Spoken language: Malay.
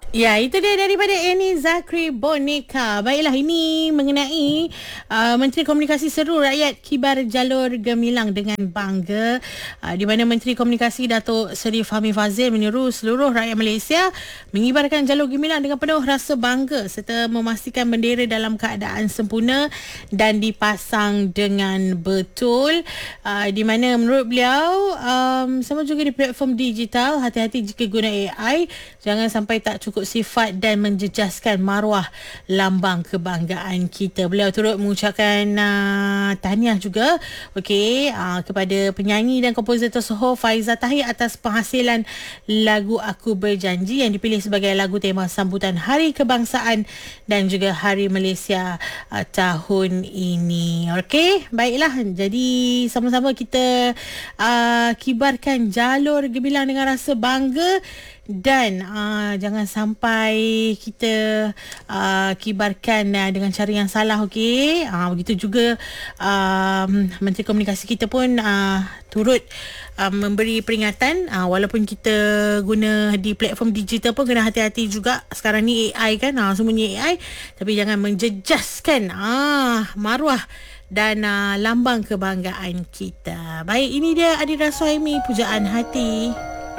Ya, itu dia daripada Eni Zakri Boneka. Baiklah, ini mengenai Menteri Komunikasi seru rakyat kibar jalur gemilang dengan bangga. Di mana Menteri Komunikasi Datuk Seri Fahmi Fazil menyeru seluruh rakyat Malaysia mengibarkan jalur gemilang dengan penuh rasa bangga serta memastikan bendera dalam keadaan sempurna dan dipasang dengan betul. Di mana menurut beliau, sama juga di platform digital, hati-hati jika guna AI, jangan sampai tak cukup sifat dan menjejaskan maruah lambang kebanggaan kita. Beliau turut mengucapkan tahniah juga kepada penyanyi dan kompozitor Soho Faiza Tahir atas penghasilan lagu Aku Berjanji yang dipilih sebagai lagu tema sambutan Hari Kebangsaan dan juga Hari Malaysia tahun ini. Okey, baiklah. Jadi sama-sama kita kibarkan jalur gemilang dengan rasa bangga dan jangan sampai kita kibarkan dengan cara yang salah. Okey, begitu juga Menteri Komunikasi kita pun turut memberi peringatan, walaupun kita guna di platform digital pun kena hati-hati juga. Sekarang ni AI kan, semuanya AI, tapi jangan menjejaskan maruah dan lambang kebanggaan kita. Baik, ini dia Adira Suhaimi, Pujaan Hati.